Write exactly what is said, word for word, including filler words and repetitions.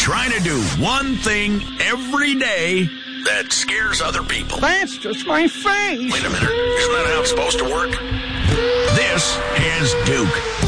trying to do one thing every day that scares other people. That's just my face. Wait a minute. Isn't that how it's supposed to work? This is Duke.